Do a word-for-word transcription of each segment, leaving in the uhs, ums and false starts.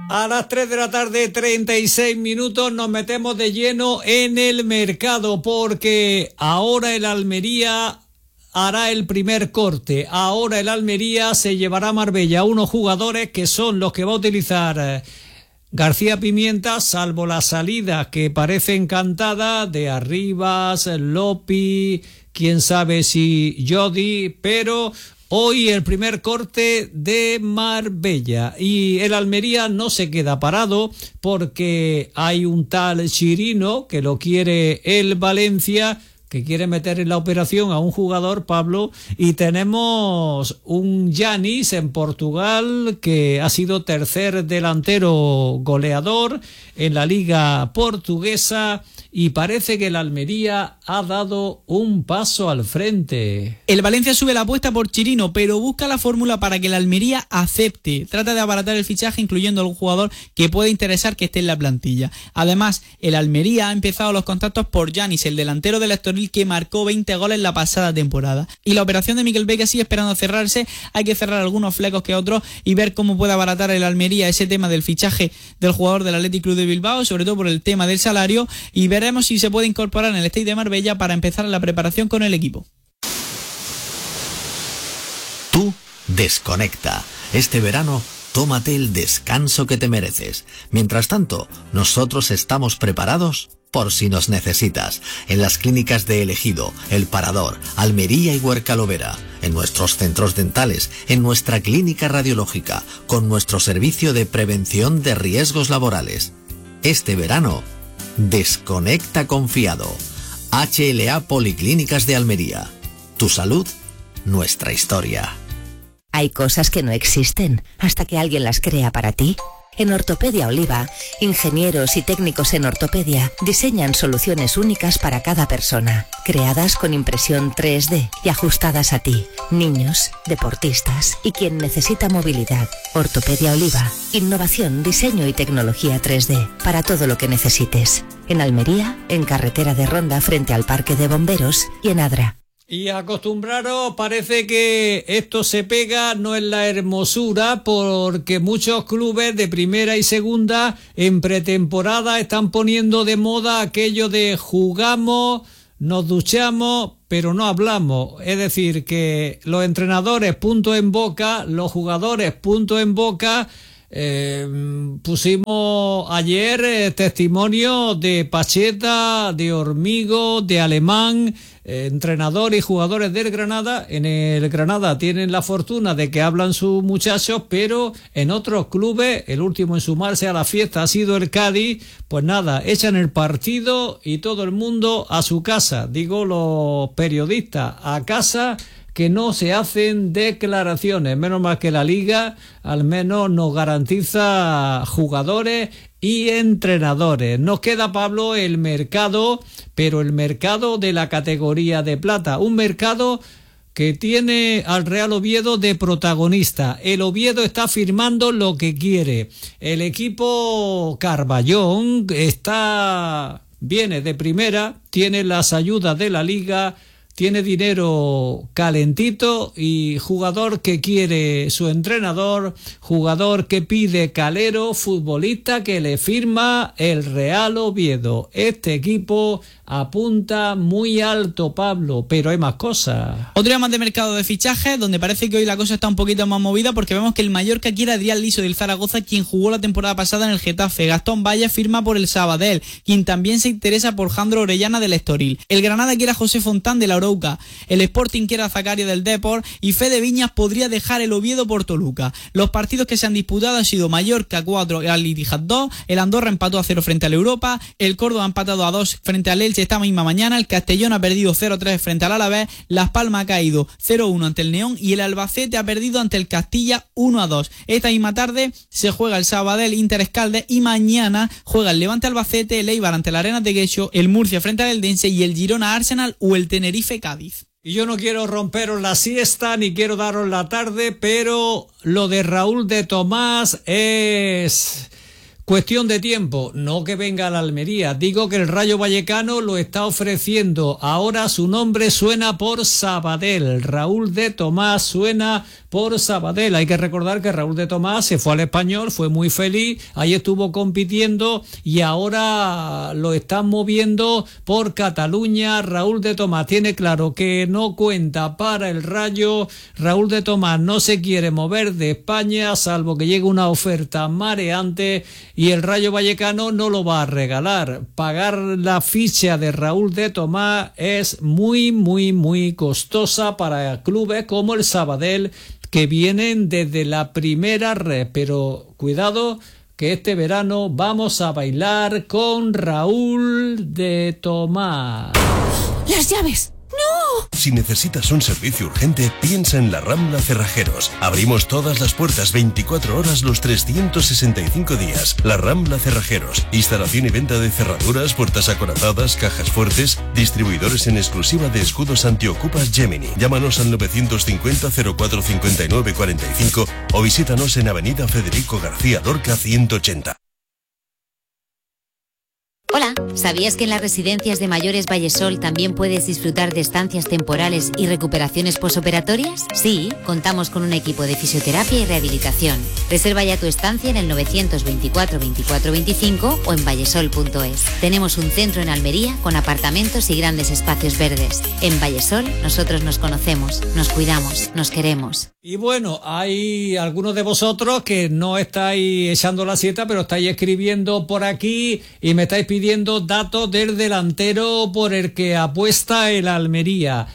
A las tres de la tarde, treinta y seis minutos, nos metemos de lleno en el mercado porque ahora el Almería hará el primer corte. Ahora el Almería se llevará a Marbella unos jugadores que son los que va a utilizar García Pimienta, salvo la salida que parece encantada de Arribas, Lopi, quién sabe si Jody, pero hoy el primer corte de Marbella y el Almería no se queda parado porque hay un tal Chirino que lo quiere el Valencia, que quiere meter en la operación a un jugador, Pablo, y tenemos un Yanis en Portugal que ha sido tercer delantero goleador en la liga portuguesa y parece que el Almería ha dado un paso al frente. El Valencia sube la apuesta por Chirino, pero busca la fórmula para que el Almería acepte. Trata de abaratar el fichaje incluyendo a algún jugador que pueda interesar que esté en la plantilla. Además, el Almería ha empezado los contactos por Yanis, el delantero del Estoril que marcó veinte goles la pasada temporada. Y la operación de Miquel Vega sigue esperando cerrarse. Hay que cerrar algunos flecos que otros y ver cómo puede abaratar el Almería ese tema del fichaje del jugador del Athletic Club de Bilbao, sobre todo por el tema del salario, y ver Veremos si se puede incorporar en el Stade de Marbella para empezar la preparación con el equipo. Tú desconecta. Este verano tómate el descanso que te mereces. Mientras tanto, nosotros estamos preparados por si nos necesitas. En las clínicas de El Ejido, El Parador, Almería y Huerca-Lovera, en nuestros centros dentales, en nuestra clínica radiológica, con nuestro servicio de prevención de riesgos laborales. Este verano, desconecta confiado. H L A Policlínicas de Almería. Tu salud, nuestra historia. Hay cosas que no existen hasta que alguien las crea para ti. En Ortopedia Oliva, ingenieros y técnicos en ortopedia diseñan soluciones únicas para cada persona, creadas con impresión tres D y ajustadas a ti, niños, deportistas y quien necesita movilidad. Ortopedia Oliva, innovación, diseño y tecnología tres D para todo lo que necesites. En Almería, en Carretera de Ronda frente al Parque de Bomberos y en Adra. Y acostumbraros, parece que esto se pega no en la hermosura, porque muchos clubes de primera y segunda en pretemporada están poniendo de moda aquello de jugamos, nos duchamos, pero no hablamos. Es decir, que los entrenadores punto en boca, los jugadores punto en boca. Eh, pusimos ayer eh, testimonio de Pacheta, de Hormigo, de Alemán, eh, entrenadores y jugadores del Granada. En el Granada tienen la fortuna de que hablan sus muchachos, pero en otros clubes, el último en sumarse a la fiesta ha sido el Cádiz. Pues nada, echan el partido y todo el mundo a su casa, digo los periodistas a casa, que no se hacen declaraciones. Menos mal que la Liga al menos nos garantiza jugadores y entrenadores. Nos queda, Pablo, el mercado, pero el mercado de la categoría de plata. Un mercado que tiene al Real Oviedo de protagonista. El Oviedo está firmando lo que quiere. El equipo Carballón está, viene de primera, tiene las ayudas de la Liga, tiene dinero calentito y jugador que quiere su entrenador, jugador que pide calero, futbolista que le firma el Real Oviedo. Este equipo apunta muy alto, Pablo, pero hay más cosas. Otro día más de mercado de fichajes, donde parece que hoy la cosa está un poquito más movida, porque vemos que el Mallorca quiere a Adrián Liso del Zaragoza, quien jugó la temporada pasada en el Getafe. Gastón Valle firma por el Sabadell, quien también se interesa por Jandro Orellana del Estoril. El Granada quiere a José Fontán de la Arouca. El Sporting quiere a Zacaria del Depor y Fede Viñas podría dejar el Oviedo por Toluca. Los partidos que se han disputado han sido Mallorca cuatro, Al Ittihad dos, el Andorra empató a cero frente al Europa, el Córdoba ha empatado a dos frente al Elche esta misma mañana, el Castellón ha perdido cero tres frente al Alavés, Las Palmas ha caído cero uno ante el Neón y el Albacete ha perdido ante el Castilla uno a dos. Esta misma tarde se juega el Sabadell Inter Escaldes y mañana juega el Levante Albacete, el Eibar ante el Arenas de Guecho, el Murcia frente al Eldense y el Girona Arsenal o el Tenerife Cádiz. Y yo no quiero romperos la siesta ni quiero daros la tarde, pero lo de Raúl de Tomás es cuestión de tiempo, no que venga a la Almería. Digo que el Rayo Vallecano lo está ofreciendo. Ahora su nombre suena por Sabadell. Raúl de Tomás suena por Sabadell. Hay que recordar que Raúl de Tomás se fue al Español, fue muy feliz, ahí estuvo compitiendo y ahora lo están moviendo por Cataluña. Raúl de Tomás tiene claro que no cuenta para el Rayo. Raúl de Tomás no se quiere mover de España salvo que llegue una oferta mareante y el Rayo Vallecano no lo va a regalar. Pagar la ficha de Raúl de Tomás es muy muy muy costosa para clubes como el Sabadell, que vienen desde la primera red, pero cuidado que este verano vamos a bailar con Raúl de Tomás. ¡Las llaves! ¡No! Si necesitas un servicio urgente, piensa en La Rambla Cerrajeros. Abrimos todas las puertas veinticuatro horas los trescientos sesenta y cinco días. La Rambla Cerrajeros. Instalación y venta de cerraduras, puertas acorazadas, cajas fuertes. Distribuidores en exclusiva de escudos antiocupas Gemini. Llámanos al novecientos cincuenta cero cuatro cincuenta y nueve cuarenta y cinco o visítanos en Avenida Federico García Lorca ciento ochenta. Hola, ¿sabías que en las residencias de mayores Vallesol también puedes disfrutar de estancias temporales y recuperaciones posoperatorias? Sí, contamos con un equipo de fisioterapia y rehabilitación. Reserva ya tu estancia en el novecientos veinticuatro veinticuatro veinticinco o en vallesol punto es. Tenemos un centro en Almería con apartamentos y grandes espacios verdes. En Vallesol nosotros nos conocemos, nos cuidamos, nos queremos. Y bueno, hay algunos de vosotros que no estáis echando la siesta, pero estáis escribiendo por aquí y me estáis pidiendo datos del delantero por el que apuesta el Almería.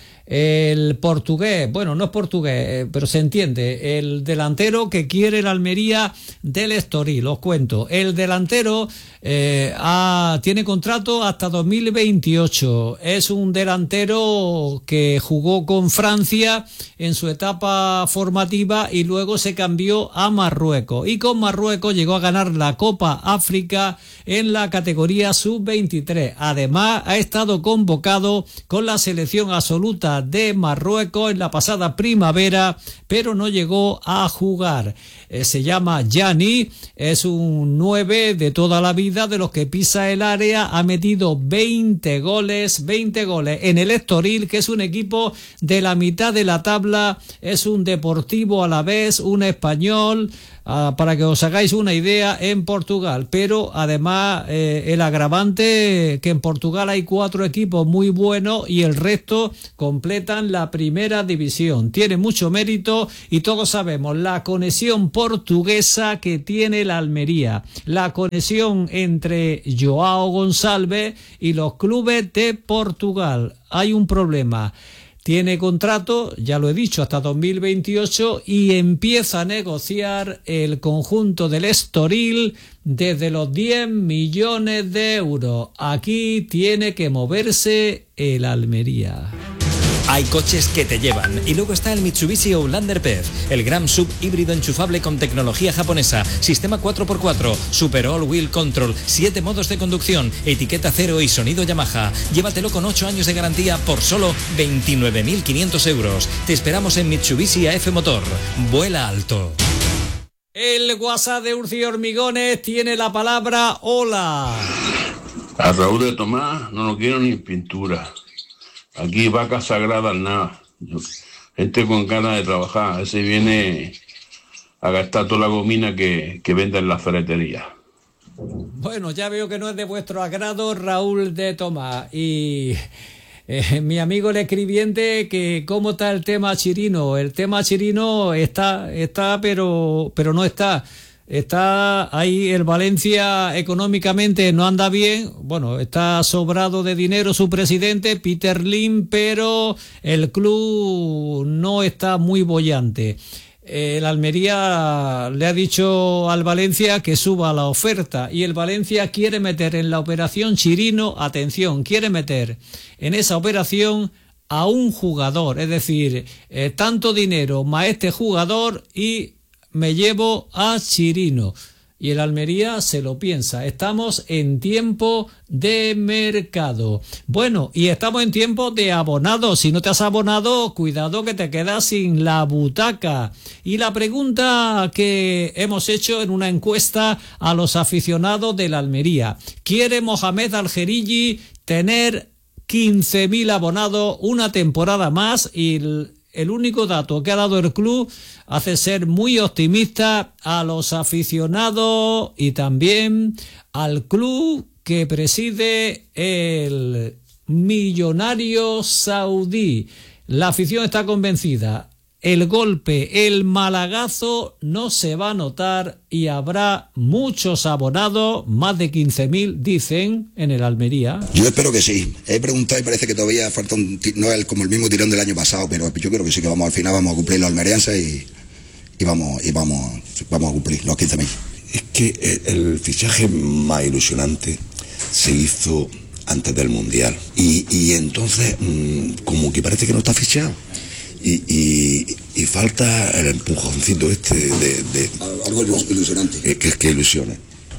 El portugués, bueno, no es portugués, pero se entiende, el delantero que quiere el Almería del Estoril, os cuento. El delantero eh, ha, tiene contrato hasta dos mil veintiocho, es un delantero que jugó con Francia en su etapa formativa y luego se cambió a Marruecos, y con Marruecos llegó a ganar la Copa África en la categoría sub veintitrés. Además, ha estado convocado con la selección absoluta de Marruecos en la pasada primavera, pero no llegó a jugar. Eh, se llama Gianni, es un nueve de toda la vida, de los que pisa el área, ha metido veinte goles, veinte goles en el Estoril, que es un equipo de la mitad de la tabla, es un Deportivo Alavés, un español, Uh, para que os hagáis una idea, en Portugal. Pero además eh, el agravante que en Portugal hay cuatro equipos muy buenos y el resto completan la primera división. Tiene mucho mérito y todos sabemos la conexión portuguesa que tiene la Almería, la conexión entre Joao Gonçalves y los clubes de Portugal. Hay un problema. Tiene contrato, ya lo he dicho, hasta dos mil veintiocho y empieza a negociar el conjunto del Estoril desde los diez millones de euros. Aquí tiene que moverse el Almería. Hay coches que te llevan. Y luego está el Mitsubishi Outlander P E V, el gran sub híbrido enchufable con tecnología japonesa, sistema cuatro por cuatro, Super All Wheel Control, siete modos de conducción, etiqueta cero y sonido Yamaha. Llévatelo con ocho años de garantía por solo veintinueve mil quinientos euros. Te esperamos en Mitsubishi A F Motor. Vuela alto. El WhatsApp de Urci Hormigones tiene la palabra hola. A Raúl de Tomás no lo quiero ni en pintura. Aquí vacas sagradas nada. Gente con ganas de trabajar. Ese viene a gastar toda la gomina que, que vende en la ferretería. Bueno, ya veo que no es de vuestro agrado Raúl de Tomás. Y eh, mi amigo el escribiente, que cómo está el tema Chirino. El tema Chirino está, está, pero, pero no está. Está ahí el Valencia, económicamente no anda bien, bueno, está sobrado de dinero su presidente, Peter Lim, pero el club no está muy boyante. El Almería le ha dicho al Valencia que suba la oferta y el Valencia quiere meter en la operación Chirino, atención, quiere meter en esa operación a un jugador, es decir, eh, tanto dinero más este jugador y me llevo a Chirino. Y el Almería se lo piensa. Estamos en tiempo de mercado. Bueno, y estamos en tiempo de abonado. Si no te has abonado, cuidado que te quedas sin la butaca. Y la pregunta que hemos hecho en una encuesta a los aficionados del Almería: ¿quiere Mohamed Al-Gerigi tener quince mil abonados una temporada más? Y el único dato que ha dado el club hace ser muy optimista a los aficionados y también al club que preside el millonario saudí. La afición está convencida. El golpe, el malagazo no se va a notar y habrá muchos abonados, más de quince mil dicen, en el Almería. Yo espero que sí. He preguntado y parece que todavía falta un, no es como el mismo tirón del año pasado, pero yo creo que sí, que vamos al final vamos a cumplir los almerienses y, y vamos y vamos vamos a cumplir los quince mil. Es que el fichaje más ilusionante se hizo antes del Mundial y, y entonces mmm, como que parece que no está fichado. Y, y, y falta el empujoncito este de... de algo ilusionante. Que, que, que ilusione.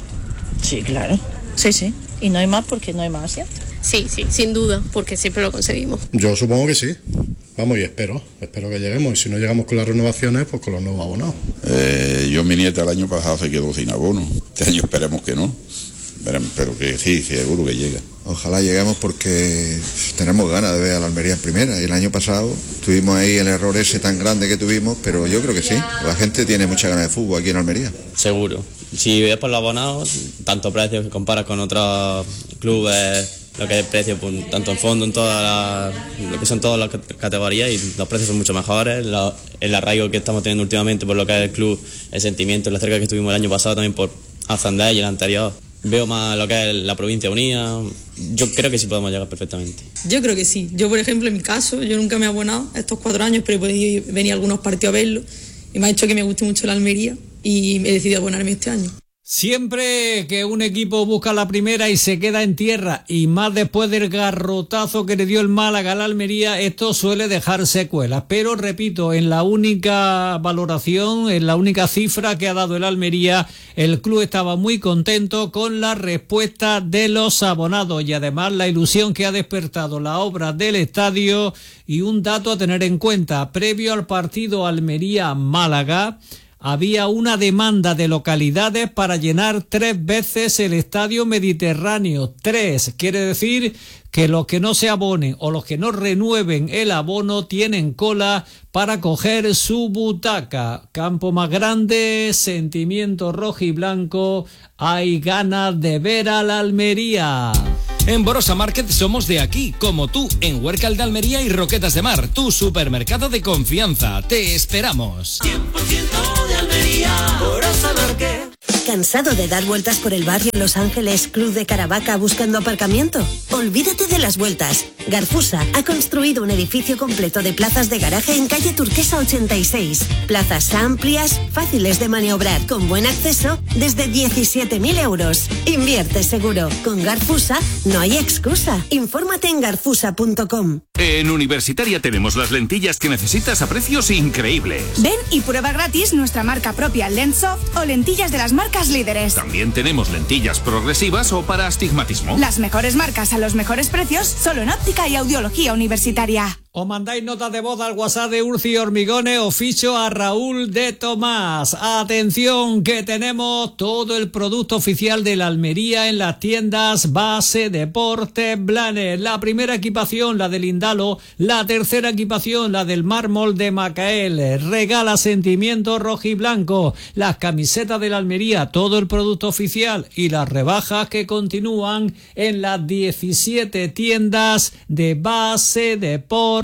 Sí, claro. Sí, sí. Y no hay más porque no hay más, ¿cierto? Sí, sí, sin duda, porque siempre lo conseguimos. Yo supongo que sí. Vamos, y espero. Espero que lleguemos. Y si no llegamos con las renovaciones, pues con los nuevos abonados. Eh, yo, mi nieta, el año pasado se quedó sin abono. Este año esperemos que no. Pero que sí, seguro que llega. Ojalá lleguemos porque tenemos ganas de ver a la Almería en primera. Y el año pasado tuvimos ahí el error ese tan grande que tuvimos, pero yo creo que sí. La gente tiene mucha ganas de fútbol aquí en Almería. Seguro. Si ves por los abonados, tanto precios que comparas con otros clubes, lo que es precio, pues, tanto en fondo, en todas las, lo que son todas las categorías, y los precios son mucho mejores. Lo, el arraigo que estamos teniendo últimamente por lo que es el club, el sentimiento, la cerca que estuvimos el año pasado también por ascender y el anterior. Veo más lo que es la provincia unida. Yo creo que sí podemos llegar perfectamente. Yo creo que sí. Yo, por ejemplo, en mi caso, yo nunca me he abonado estos cuatro años, pero he podido venir a algunos partidos a verlo y me ha hecho que me guste mucho la Almería y he decidido abonarme este año. Siempre que un equipo busca la primera y se queda en tierra, y más después del garrotazo que le dio el Málaga a la Almería, esto suele dejar secuelas. Pero repito, en la única valoración, en la única cifra que ha dado el Almería, el club estaba muy contento con la respuesta de los abonados y además la ilusión que ha despertado la obra del estadio. Y un dato a tener en cuenta: previo al partido Almería-Málaga, había una demanda de localidades para llenar tres veces el estadio Mediterráneo. Tres. Quiere decir que los que no se abonen o los que no renueven el abono tienen cola para coger su butaca. Campo más grande, sentimiento rojo y blanco. Hay ganas de ver a la Almería. En Borosa Market somos de aquí, como tú, en Huércal de Almería y Roquetas de Mar, tu supermercado de confianza. Te esperamos. cien por ciento de Almería, Borosa Market. ¿Cansado de dar vueltas por el barrio Los Ángeles, Club de Caravaca buscando aparcamiento? Olvídate de las vueltas. Garfusa ha construido un edificio completo de plazas de garaje en calle Turquesa ochenta y seis. Plazas amplias, fáciles de maniobrar, con buen acceso, desde diecisiete mil euros. Invierte seguro. Con Garfusa no hay excusa. Infórmate en garfusa punto com. En Universitaria tenemos las lentillas que necesitas a precios increíbles. Ven y prueba gratis nuestra marca propia Lenssoft o lentillas de las marcas líderes. También tenemos lentillas progresivas o para astigmatismo. Las mejores marcas a los mejores precios, solo en óptica y audiología universitaria. O mandáis notas de voz al WhatsApp de Urci Hormigones o ficho a Raúl de Tomás. Atención, que tenemos todo el producto oficial de la Almería en las tiendas Base Deportes Blanes. La primera equipación, la del Indalo. La tercera equipación, la del Mármol de Macael. Regala sentimiento rojiblanco. Las camisetas de la Almería, todo el producto oficial y las rebajas que continúan en las diecisiete tiendas de Base Deportes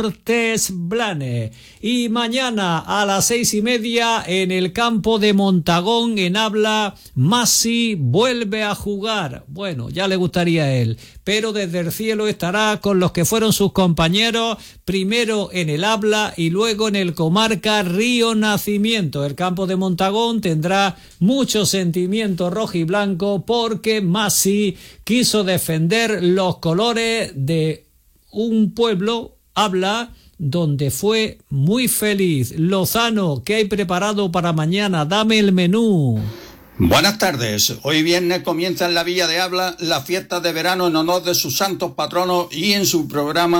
Blanes. Y mañana a las seis y media en el campo de Montagón, en Abla, Masi vuelve a jugar. Bueno, ya le gustaría a él, pero desde el cielo estará con los que fueron sus compañeros, primero en el Abla y luego en el Comarca Río Nacimiento. El campo de Montagón tendrá mucho sentimiento rojo y blanco porque Masi quiso defender los colores de un pueblo, Habla, donde fue muy feliz. Lozano, ¿qué hay preparado para mañana? Dame el menú. Buenas tardes. Hoy viernes comienza en la Villa de Habla la fiesta de verano en honor de sus santos patronos y en su programa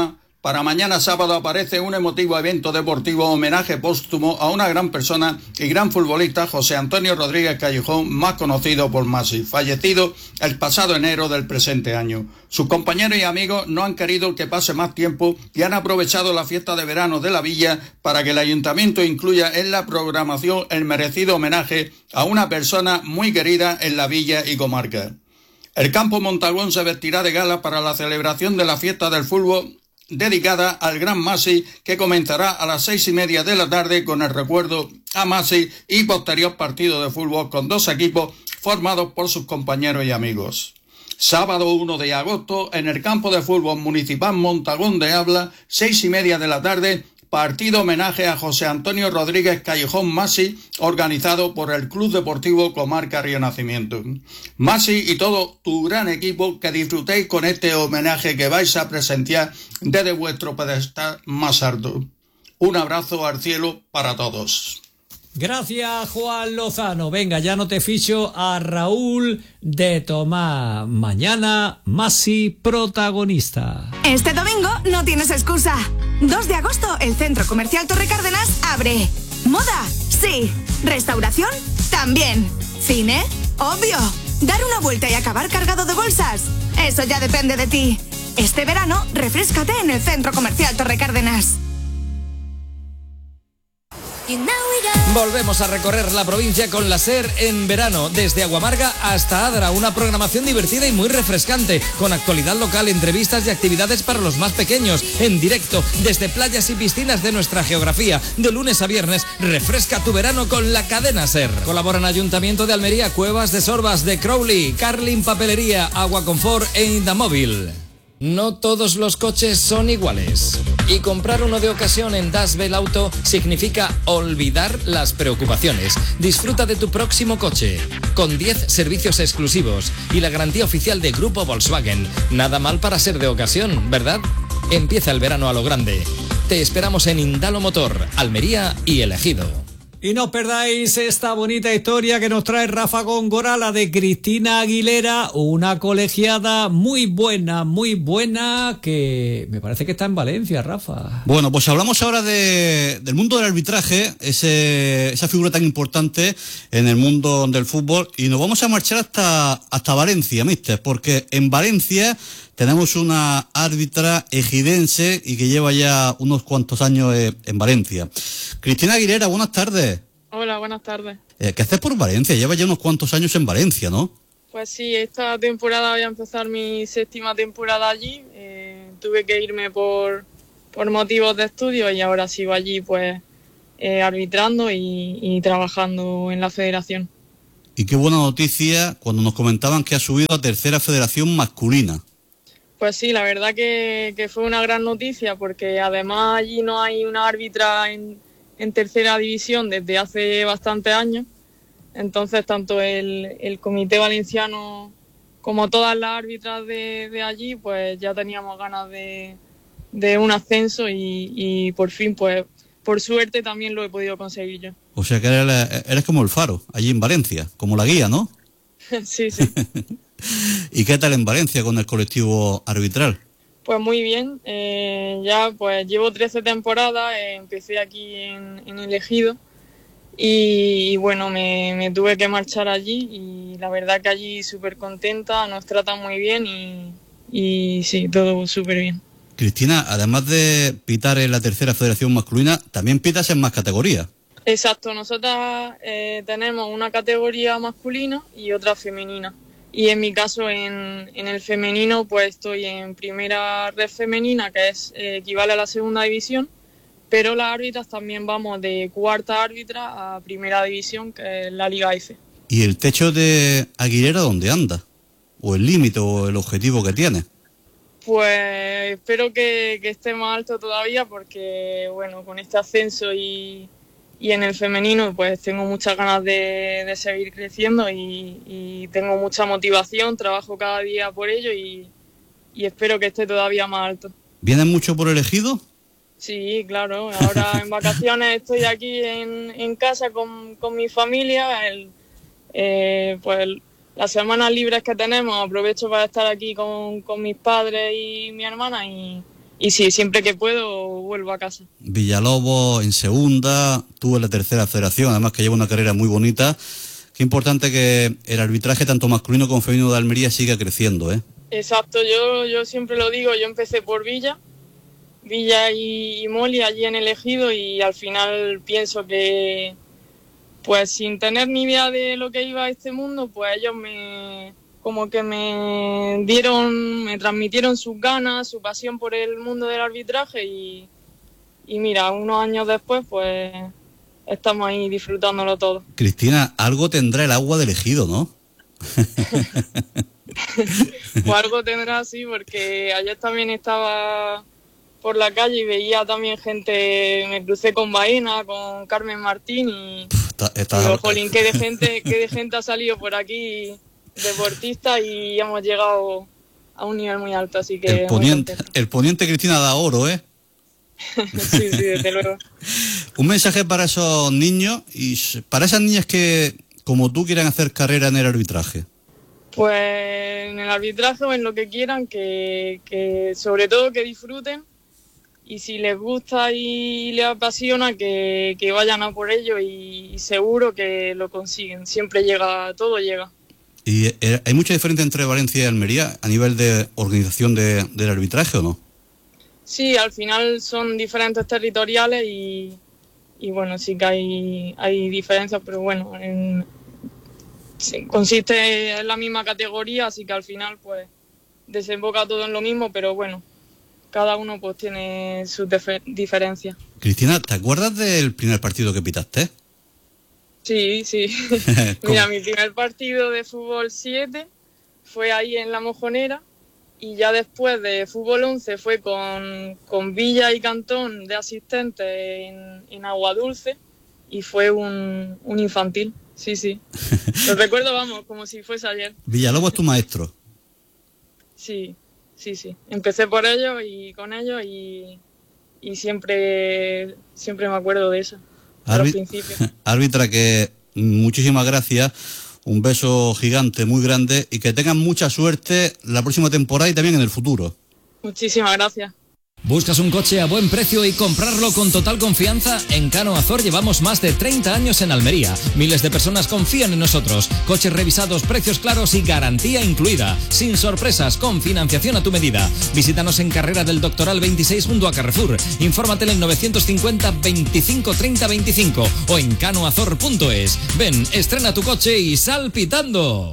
Para mañana sábado aparece un emotivo evento deportivo homenaje póstumo a una gran persona y gran futbolista, José Antonio Rodríguez Callejón, más conocido por Masi, fallecido el pasado enero del presente año. Sus compañeros y amigos no han querido que pase más tiempo y han aprovechado la fiesta de verano de la villa para que el ayuntamiento incluya en la programación el merecido homenaje a una persona muy querida en la villa y comarca. El campo Montalbón se vestirá de gala para la celebración de la fiesta del fútbol dedicada al gran Masi, que comenzará a las seis y media de la tarde con el recuerdo a Masi y posterior partido de fútbol con dos equipos formados por sus compañeros y amigos. Sábado uno de agosto, en el campo de fútbol municipal Montalbón de Habla, seis y media de la tarde, partido homenaje a José Antonio Rodríguez Callejón Masi, organizado por el Club Deportivo Comarca Río Nacimiento. Masi y todo tu gran equipo, que disfrutéis con este homenaje que vais a presenciar desde vuestro pedestal más alto. Un abrazo al cielo para todos. Gracias, Juan Lozano. Venga, ya no te ficho a Raúl de Tomás. Mañana, Masi protagonista. Este domingo no tienes excusa. dos de agosto, el Centro Comercial Torre Cárdenas abre. ¿Moda? Sí. ¿Restauración? También. ¿Cine? Obvio. ¿Dar una vuelta y acabar cargado de bolsas? Eso ya depende de ti. Este verano, refréscate en el Centro Comercial Torre Cárdenas. Volvemos a recorrer la provincia con la SER en verano, desde Aguamarga hasta Adra, una programación divertida y muy refrescante, con actualidad local, entrevistas y actividades para los más pequeños, en directo, desde playas y piscinas de nuestra geografía. De lunes a viernes, refresca tu verano con la cadena SER. Colaboran Ayuntamiento de Almería, Cuevas de Sorbas, de Crowley, Carlin Papelería, Agua Confort e Indamóvil. No todos los coches son iguales. Y comprar uno de ocasión en Das Bell Auto significa olvidar las preocupaciones. Disfruta de tu próximo coche, con diez servicios exclusivos y la garantía oficial de Grupo Volkswagen. Nada mal para ser de ocasión, ¿verdad? Empieza el verano a lo grande. Te esperamos en Indalo Motor, Almería y El Ejido. Y no os perdáis esta bonita historia que nos trae Rafa Góngora, la de Cristina Aguilera, una colegiada muy buena, muy buena, que me parece que está en Valencia, Rafa. Bueno, pues hablamos ahora de, del mundo del arbitraje, ese, esa figura tan importante en el mundo del fútbol, y nos vamos a marchar hasta, hasta Valencia, mister, porque en Valencia tenemos una árbitra ejidense y que lleva ya unos cuantos años eh, en Valencia. Cristina Aguilera, buenas tardes. Hola, buenas tardes. Eh, ¿Qué haces por Valencia? Lleva ya unos cuantos años en Valencia, ¿no? Pues sí, esta temporada voy a empezar mi séptima temporada allí. Eh, tuve que irme por, por motivos de estudio y ahora sigo allí pues eh, arbitrando y, y trabajando en la federación. Y qué buena noticia cuando nos comentaban que ha subido a tercera federación masculina. Pues sí, la verdad que, que fue una gran noticia porque además allí no hay una árbitra en, en tercera división desde hace bastantes años. Entonces tanto el, el Comité Valenciano como todas las árbitras de, de allí pues ya teníamos ganas de, de un ascenso y, y por fin pues por suerte también lo he podido conseguir yo. O sea que eres, eres como el faro allí en Valencia, como la guía, ¿no? Sí, sí. ¿Y qué tal en Valencia con el colectivo arbitral? Pues muy bien, eh, ya pues llevo trece temporadas, eh, empecé aquí en, en El Ejido y, y bueno, me, me tuve que marchar allí y la verdad que allí súper contenta, nos tratan muy bien y, y sí, todo súper bien. Cristina, además de pitar en la tercera federación masculina, también pitas en más categorías. Exacto, nosotras eh, tenemos una categoría masculina y otra femenina. Y en mi caso, en, en el femenino, pues estoy en primera red femenina, que es eh, equivale a la segunda división, pero las árbitras también vamos de cuarta árbitra a primera división, que es la Liga F. ¿Y el techo de Aguilera dónde anda? ¿O el límite o el objetivo que tiene? Pues espero que, que esté más alto todavía porque, bueno, con este ascenso y... Y en el femenino pues tengo muchas ganas de, de seguir creciendo y, y tengo mucha motivación, trabajo cada día por ello y, y espero que esté todavía más alto. ¿Vienes mucho por El Ejido? Sí, claro. Ahora en vacaciones estoy aquí en, en casa con, con mi familia. El, eh, pues las semanas libres que tenemos aprovecho para estar aquí con, con mis padres y mi hermana y, y sí, siempre que puedo vuelvo a casa. Villalobos en segunda, tú en la tercera federación, además que lleva una carrera muy bonita. Qué importante que el arbitraje tanto masculino como femenino de Almería siga creciendo, ¿eh? Exacto, yo, yo siempre lo digo, yo empecé por Villa, Villa y, y Moli allí en el Ejido, y al final pienso que, pues sin tener ni idea de lo que iba a este mundo, pues ellos me, como que me dieron, me transmitieron sus ganas, su pasión por el mundo del arbitraje, y, y mira, unos años después, pues estamos ahí disfrutándolo todo. Cristina, algo tendrá el agua del Ejido, ¿no? Pues algo tendrá, sí, porque ayer también estaba por la calle y veía también gente, me crucé con Baena, con Carmen Martín, y está, está... digo, jolín, qué de gente, qué de gente ha salido por aquí, deportista, y hemos llegado a un nivel muy alto, así que... El poniente, el poniente Cristina da oro, ¿eh? Sí, sí, desde luego. Un mensaje para esos niños y para esas niñas que, como tú, quieran hacer carrera en el arbitraje. Pues en el arbitraje o en lo que quieran, que, que sobre todo que disfruten, y si les gusta y les apasiona, que, que vayan a por ello, y, y seguro que lo consiguen. Siempre llega, todo llega. ¿Y eh, hay mucha diferencia entre Valencia y Almería a nivel de organización de, del arbitraje o no? Sí, al final son diferentes territoriales y, y bueno, sí que hay, hay diferencias, pero bueno, en, sí, consiste en la misma categoría, así que al final pues desemboca todo en lo mismo, pero bueno, cada uno pues tiene sus diferencias. Cristina, ¿te acuerdas del primer partido que pitaste? Sí, sí. Mira, mi primer partido de fútbol siete fue ahí en La Mojonera, y ya después de fútbol once fue con, con Villa y Cantón de asistentes en, en Aguadulce, y fue un, un infantil, sí, sí. Lo recuerdo, vamos, como si fuese ayer. Villalobos es tu maestro. Sí, sí, sí. Empecé por ellos y con ellos, y, y siempre, siempre me acuerdo de eso, a los principios. Árbitra, que muchísimas gracias. Un beso gigante, muy grande, y que tengan mucha suerte la próxima temporada y también en el futuro. Muchísimas gracias. ¿Buscas un coche a buen precio y comprarlo con total confianza? En Cano Azor llevamos más de treinta años en Almería. Miles de personas confían en nosotros. Coches revisados, precios claros y garantía incluida. Sin sorpresas, con financiación a tu medida. Visítanos en Carrera del Doctoral veintiséis junto a Carrefour. Infórmate en novecientos cincuenta veinticinco treinta veinticinco o en canoazor punto es. Ven, estrena tu coche y sal pitando.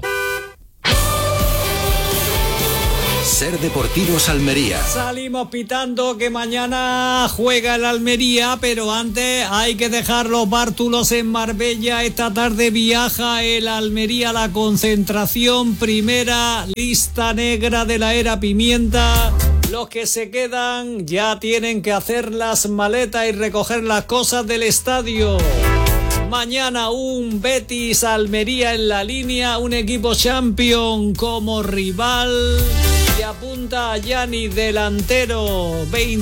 Ser Deportivos Almería. Salimos pitando que mañana juega el Almería, pero antes hay que dejar los bártulos en Marbella. Esta tarde viaja el Almería a la concentración, primera lista negra de la era Pimienta. Los que se quedan ya tienen que hacer las maletas y recoger las cosas del estadio. Mañana un Betis Almería en la línea, un equipo champion como rival, y apunta a Gianni, delantero, veinte